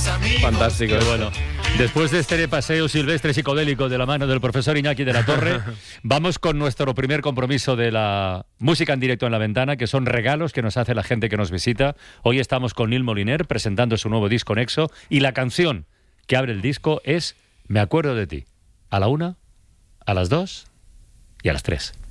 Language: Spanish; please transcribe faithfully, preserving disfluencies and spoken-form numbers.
Fantástico. Pero bueno, después de este paseo silvestre psicodélico de la mano del profesor Iñaki de la Torre, vamos con nuestro primer compromiso de la música en directo en la ventana, que son regalos que nos hace la gente que nos visita. Hoy estamos con Neil Moliner presentando su nuevo disco Nexo, y la canción que abre el disco es Me acuerdo de ti. A la una, a las dos y a las tres.